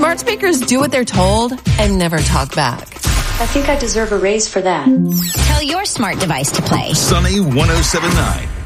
Smart speakers do what they're told and never talk back. I think I deserve a raise for that. Tell your smart device to play Sunny 107.9.